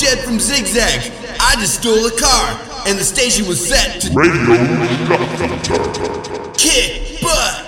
Jed from Zigzag. I just stole a car, and the station was set to Radio Gunstar. kick butt.